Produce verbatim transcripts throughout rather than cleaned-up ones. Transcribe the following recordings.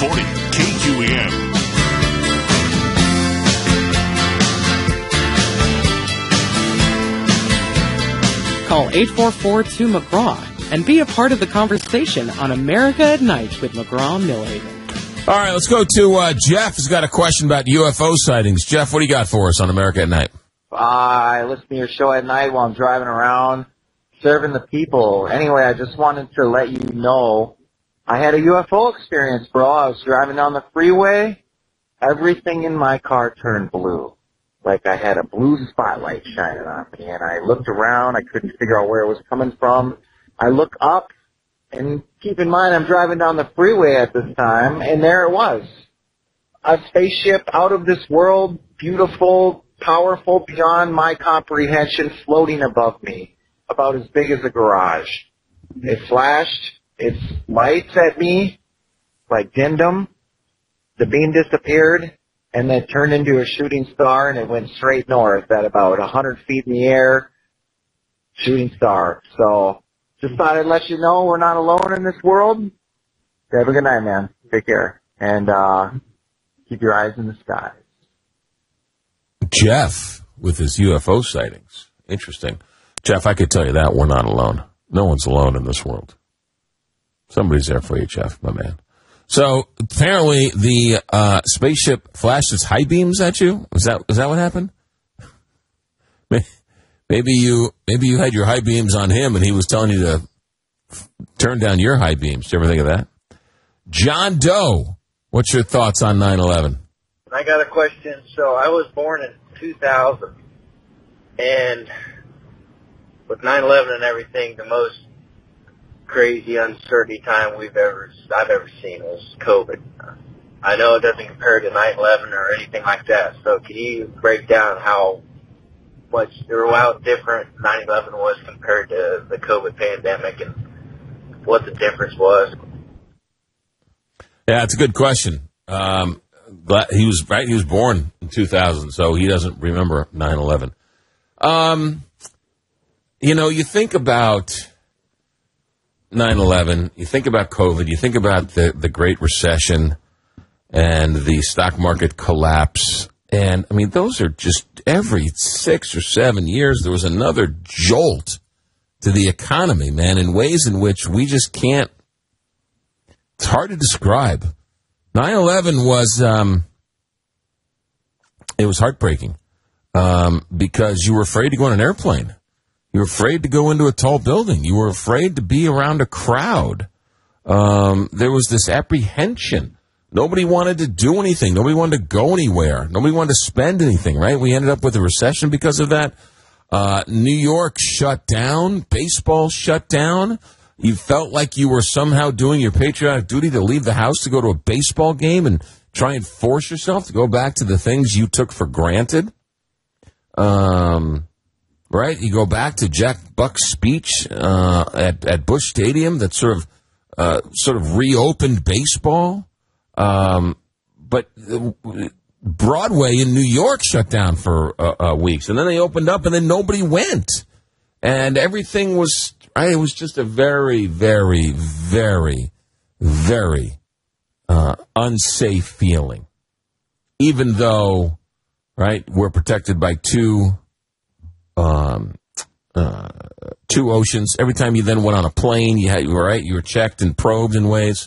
forty K Q E M. Call eight four four two McGraw and be a part of the conversation on America at Night with McGraw Millhaven. All right, let's go to uh, Jeff has got a question about U F O sightings. Jeff, what do you got for us on America at Night? I listen to your show at night while I'm driving around, serving the people. Anyway, I just wanted to let you know I had a U F O experience, bro. I was driving down the freeway. Everything in my car turned blue. Like I had a blue spotlight shining on me, and I looked around. I couldn't figure out where it was coming from. I look up, and keep in mind I'm driving down the freeway at this time, and there it was. A spaceship out of this world, beautiful, powerful, beyond my comprehension, floating above me, about as big as a garage. It flashed its lights at me, like dimmed them. The beam disappeared, and then turned into a shooting star, and it went straight north at about one hundred feet in the air. Shooting star. So, just thought I'd let you know we're not alone in this world. Have a good night, man. Take care. And uh, keep your eyes in the sky. Jeff with his U F O sightings. Interesting. Jeff, I could tell you that we're not alone. No one's alone in this world. Somebody's there for you, Jeff, my man. So apparently the uh, spaceship flashed its high beams at you. Is that is that what happened? Maybe you maybe you had your high beams on him, and he was telling you to f- turn down your high beams. Did you ever think of that? John Doe, what's your thoughts on nine eleven? I got a question. So I was born in two thousand, and with nine eleven and everything, the most crazy uncertainty time we've ever I've ever seen was COVID. I know it doesn't compare to nine eleven or anything like that. So can you break down how much or how different nine eleven was compared to the COVID pandemic and what the difference was? Yeah, it's a good question. Um, he was right. He was born in two thousand, so he doesn't remember nine eleven. Um, you know, you think about nine eleven, you think about COVID, you think about the, the Great Recession and the stock market collapse. And, I mean, those are just every six or seven years, there was another jolt to the economy, man, in ways in which we just can't. It's hard to describe. nine eleven was, um, it was heartbreaking um, because you were afraid to go on an airplane. You were afraid to go into a tall building. You were afraid to be around a crowd. Um, there was this apprehension. Nobody wanted to do anything. Nobody wanted to go anywhere. Nobody wanted to spend anything, right? We ended up with a recession because of that. Uh, New York shut down. Baseball shut down. You felt like you were somehow doing your patriotic duty to leave the house to go to a baseball game and try and force yourself to go back to the things you took for granted. Um... Right, you go back to Jack Buck's speech uh, at at Busch Stadium that sort of uh, sort of reopened baseball, um, but Broadway in New York shut down for uh, uh, weeks, and then they opened up, and then nobody went, and everything was right. It was just a very, very, very, very uh, unsafe feeling, even though right we're protected by two. Um, uh, two oceans. Every time you then went on a plane, you had, you were right, you were checked and probed in ways.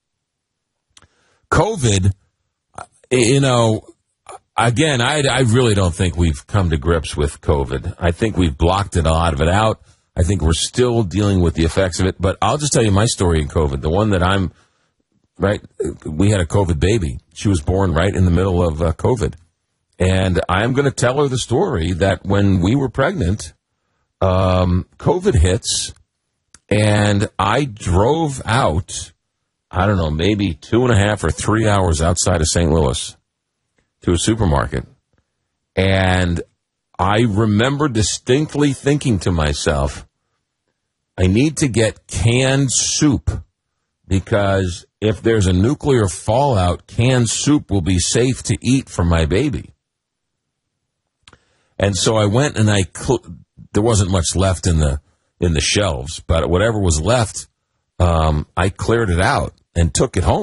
COVID, you know, again, I, I really don't think we've come to grips with COVID. I think we've blocked it, a lot of it out. I think we're still dealing with the effects of it. But I'll just tell you my story in COVID. The one that I'm, right, we had a COVID baby. She was born right in the middle of uh, COVID. And I'm going to tell her the story that when we were pregnant, um, COVID hits, and I drove out, I don't know, maybe two and a half or three hours outside of Saint Louis to a supermarket. And I remember distinctly thinking to myself, I need to get canned soup because if there's a nuclear fallout, canned soup will be safe to eat for my baby. And so I went and I, cl- there wasn't much left in the in the shelves, but whatever was left, um, I cleared it out and took it home.